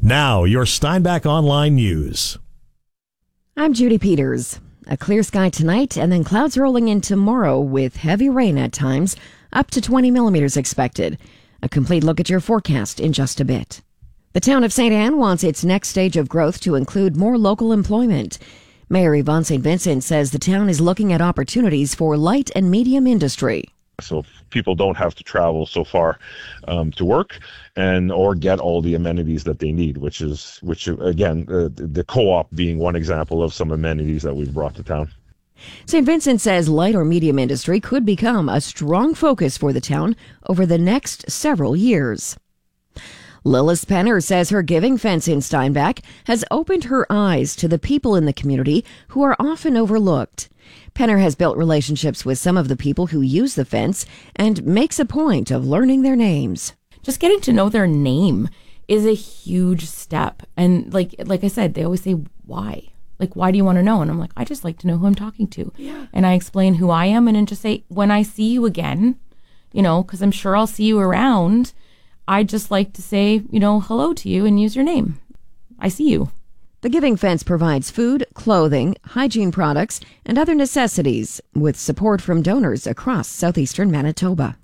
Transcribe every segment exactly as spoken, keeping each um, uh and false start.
Now, your Steinbach Online News. I'm Judy Peters. A clear sky tonight and then clouds rolling in tomorrow with heavy rain at times, up to twenty millimeters expected. A complete look at your forecast in just a bit. The town of Saint Anne wants its next stage of growth to include more local employment. Mayor Yvonne Saint Vincent says the town is looking at opportunities for light and medium industry. So people don't have to travel so far um, to work and or get all the amenities that they need, which is, which again, uh, the co-op being one example of some amenities that we've brought to town. Saint Vincent says light or medium industry could become a strong focus for the town over the next several years. Lillis Penner says her giving fence in Steinbach has opened her eyes to the people in the community who are often overlooked. Penner has built relationships with some of the people who use the fence and makes a point of learning their names. Just getting to know their name is a huge step. And like like I said, they always say, why? Like, why do you want to know? And I'm like, I just like to know who I'm talking to. Yeah. And I explain who I am and then just say, when I see you again, you know, because I'm sure I'll see you around, I just like to say, you know, hello to you and use your name. I see you. The Giving Fence provides food, clothing, hygiene products, and other necessities with support from donors across southeastern Manitoba.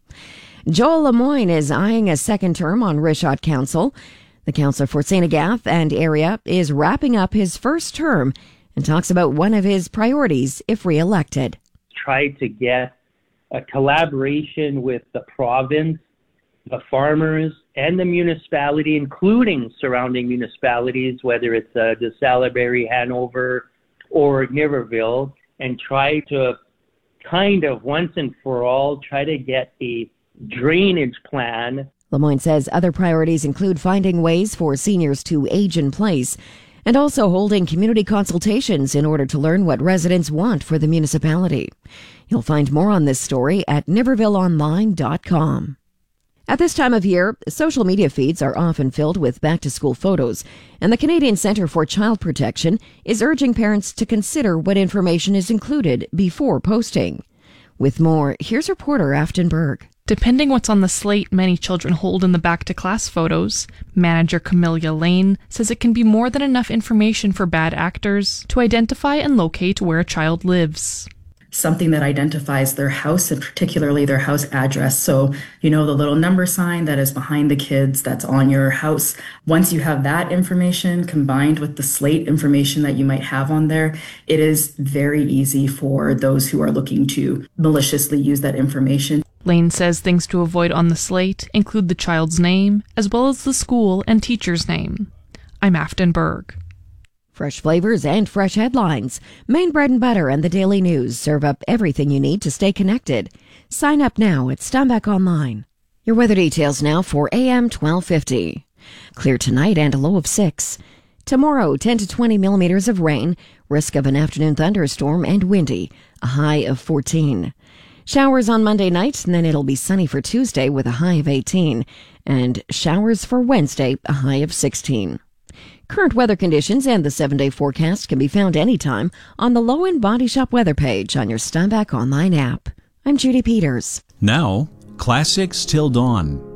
Joel Lemoyne is eyeing a second term on Richard Council. The councillor for Saint Agathe and area is wrapping up his first term and talks about one of his priorities if re-elected. Try to get a collaboration with the province, the farmers, and the municipality, including surrounding municipalities, whether it's uh, De Salaberry, Hanover, or Niverville, and try to kind of once and for all try to get a drainage plan. Lemoyne says other priorities include finding ways for seniors to age in place and also holding community consultations in order to learn what residents want for the municipality. You'll find more on this story at niverville online dot com. At this time of year, social media feeds are often filled with back-to-school photos, and the Canadian Centre for Child Protection is urging parents to consider what information is included before posting. With more, here's reporter Afton Berg. Depending what's on the slate many children hold in the back-to-class photos, manager Camelia Lane says it can be more than enough information for bad actors to identify and locate where a child lives. Something that identifies their house and particularly their house address. So, you know, the little number sign that is behind the kids that's on your house. Once you have that information combined with the slate information that you might have on there, it is very easy for those who are looking to maliciously use that information. Lane says things to avoid on the slate include the child's name, as well as the school and teacher's name. I'm Afton Berg. Fresh flavors and fresh headlines. Maine Bread and Butter and the Daily News serve up everything you need to stay connected. Sign up now at Steinbach Online. Your weather details now for A M twelve fifty. Clear tonight and a low of six. Tomorrow, ten to twenty millimeters of rain. Risk of an afternoon thunderstorm and windy. A high of fourteen. Showers on Monday night, and then it'll be sunny for Tuesday with a high of eighteen. And showers for Wednesday, a high of sixteen. Current weather conditions and the seven-day forecast can be found anytime on the Low End Body Shop weather page on your Steinbach Online app. I'm Judy Peters. Now, Classics Till Dawn.